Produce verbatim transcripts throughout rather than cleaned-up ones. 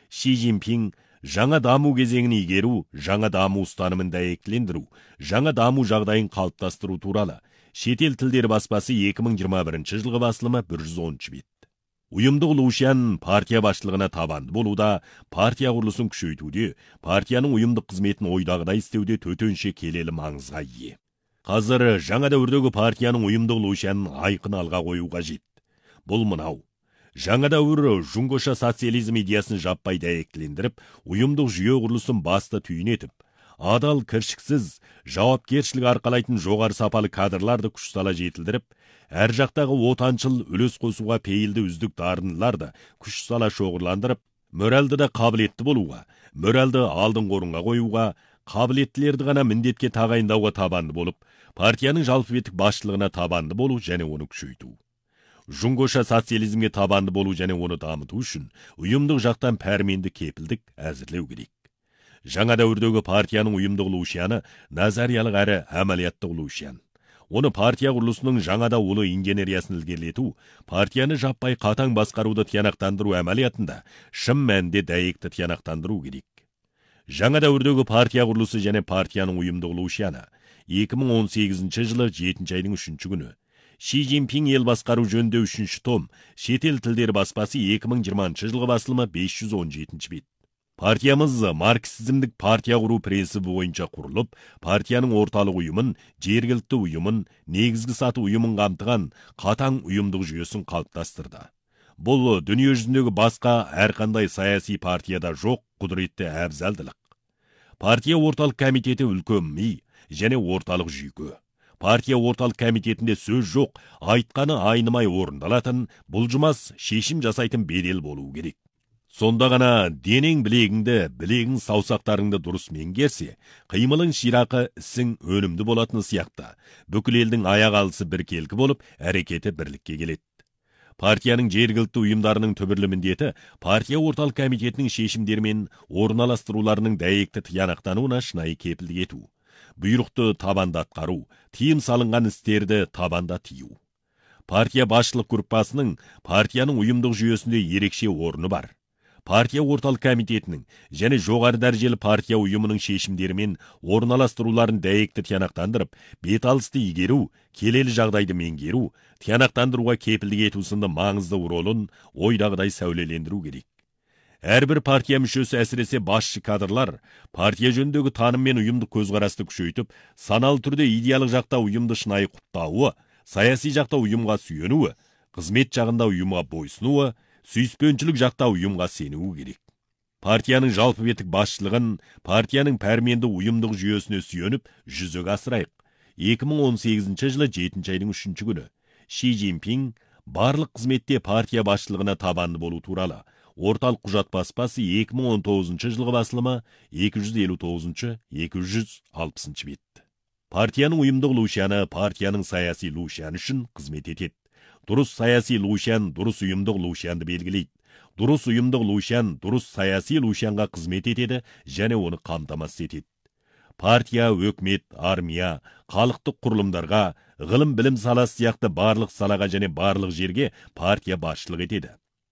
Ши Цзиньпин жаңа даму кезеңін игеру, жаңа даму ұстанымын дәйектілендіру, жаңа даму жағдайын қалыптастыру туралы шетел тілдері баспасы екі мың жиырма бірінші жылғы басылымы бір жүз оныншы бет. Ұйымдық Лушян партия басшылығына табанды болуда, партия құрылысын күшейтуде, партияның ұйымдық қызметін ойдағыдай істеуде төтенше келелі маңызға ие. Қазір жаңа дәуірдегі партияның ұйымдық Лушянын айқын алға қою қажет. Бұл мынау. Жаңа дәуір жұңғыша социализм идеясын жаппай дәйектілендіріп, ұйымдық жүйе құрылысын басты түйін етіп, адал, кіршіксіз, жауапкершілік арқалайтын жоғары сапалы кадрларды күш сала жетілдіріп, әр жақтағы отаншыл үлес қосуға пейілді үздік дарындыларды күш сала шоғырландырып, моральды да қабілетті болуға, моральды алдын орынға қоюға, қабілеттілерді ғана міндетке тағайындауға табанды болып, партияның жалпы беттік басшылығына табанды болу және оны күшейту. Жұңғыша социализмге табанды болу және оны дамыту үшін ұйымдық жақтан пәрменді кепілдік әзірлеу керек. Жаңа дәуірдегі партияның ұйымдық Лушяны назариялық әрі әмәлияттық Лушян. Оны партия құрылысының жаңада ұлы инженериясын ілгерілету, партияны жаппай қатаң басқаруды тиянақтандыру әмәлиятында шын мәнінде дәйекті тиянақтандыру керек. Жаңа дәуірдегі партия құрылысы және партияның ұйымдық Лушяны екі мың он сегізінші жылы жетінші айдың үшінші күні. Ши Цзиньпин ел басқару жөнінде үшінші том, шетел тілдері баспасы екі мың жиырмасыншы жылғы басылымы бес жүз он жетінші бет. Партиямыз марксизмдік партия құру принцибі бойынша құрылып, партияның орталық ұйымын, жергілікті ұйымын, негізгі саты ұйымын қамтыған қатаң ұйымдық жүйесін қалыптастырды. Бұл дүние жүзіндегі басқа әрқандай саяси партияда жоқ құдіретті әбзалдылық. Партия орталық комитеті үлкен ми және орталық жүйке. Партия орталық комитетінде сөз жоқ, айтқаны айнымай орындалатын, бұлжымас шешім жасайтын бедел болуы керек. Сонда ғана денең білегіңді, білегің саусақтарыңды дұрыс меңгерсе, қимылың ширақы, ісің өнімді болатын сияқты, бүкіл елдің аяқ алысы біркелкі болып, әрекеті бірлікке келеді. Партияның жергілікті ұйымдарының түбірлі міндеті партия орталық комитетінің шешімдермен орналастыруларының дәйекті тиянақтануына шынайы кепілдік ету. Бұйрықты табанда атқару, тыйым салынған істерді табанда тыю. Партия басшылық группасының партияның ұйымдық жүйесінде ерекше орны бар. Партия орталық комитетінің және жоғары дәрежелі партия ұйымының шешімдерімен орналастыруларын дәйекті тиянақтандырып, беталысты игеру, келелі жағдайды меңгеру, тиянақтандыруға кепілдік ету сынды маңызды ролын ойдағыдай сәулелендіру керек. Әрбір партия мүшесі әсіресе басшы кадрлар партия жөніндегі таным мен ұйымдық көзқарасты күшейтіп, саналы түрде идеялық жақта ұйымды шынайы құптауы, саяси жақта ұйымға сүйенуі, қызмет жағында ұйымға бойсынуы, сүйіспеншілік жақта ұйымға сенуі керек. Партияның жалпы беттік басшылығын партияның пәрменді ұйымдық жүйесіне сүйеніп жүзеге асырайық. екі мың он сегізінші жылы жетінші айдың үшінші күні Ши Цзиньпин барлық қызметте партия басшылығына табанды болу туралы орталық құжат баспасы екі мың он тоғызыншы жылғы басылымы екі жүз елу тоғызыншы - екі жүз алпысыншы бет. Партияның ұйымдық Лушяны партияның саяси Лушяны үшін қызмет етеді. Дұрыс саяси Лушян дұрыс ұйымдық Лушянды белгілейді. Дұрыс ұйымдық Лушян дұрыс саяси Лушянға қызмет етеді және оны қамтамасыз етеді. Партия, өкімет, армия, халықтық құрылымдарға, ғылым білім саласы сияқты барлық салаға және барлық жерге партия басшылық етеді.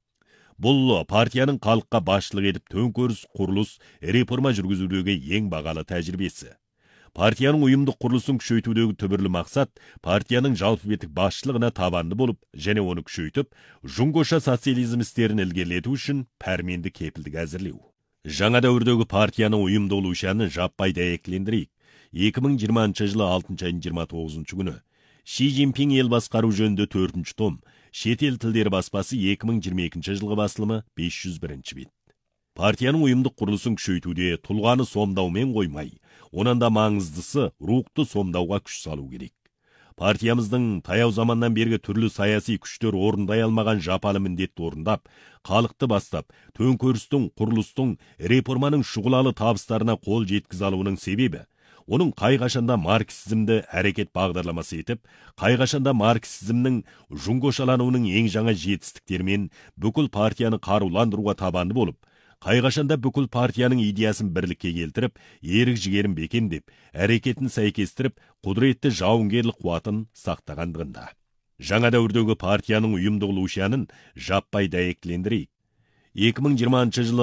Бұл партияның халыққа басшылық етіп төңкеріс, құрылыс, реформа жүргізудегі ең бағалы тәжірибесі. Партияның ұйымдық құрылысын күшейтудегі түбірлі мақсат партияның жалпы беттік басшылығына табанды болып және оны күшейтіп, жұңғыша социализм істерін ілгерілету үшін пәрменді кепілдік әзірлеу. Жаңа дәуірдегі партияның ұйымдық Лушяны жаппай дәйектілендірейік. екі мың жиырмасыншы жылы алтыншы айдың жиырма тоғызыншы күні Ши Цзиньпин ел басқару жөнінде төртінші том, шетел тілдері баспасы екі мың жиырма екінші жылғы басылымы бес жүз бірінші бет. Партияның ұйымдық құрылысын күшейтуде тұлғаны сомдаумен қоймай, онан да маңыздысы рухты сомдауға күш салу керек. Партиямыздың таяу заманнан бергі түрлі саяси күштер орындай алмаған жапалы міндетті орындап, халықты бастап, төңкерістің, құрылыстың, реформаның шұғылалы табыстарына қол жеткізе алуының себебі, оның қай-қашанда марксизмді әрекет бағдарламасы етіп, қай-қашанда марксизмнің жұңғышалануының ең жаңа жетістіктермен бүкіл партияны қаруландыруға табанды болып, қай-қашанда бүкіл партияның идеясын бірлікке келтіріп, ерік жігерін бекемдеп, әрекетін сәйкестіріп, құдіретті жауынгерлік қуатын сақтағандығында. Жаңа дәуірдегі партияның ұйымдық Лушянын жаппай дәйектілендірейік. екі мың жиырмасыншы жылы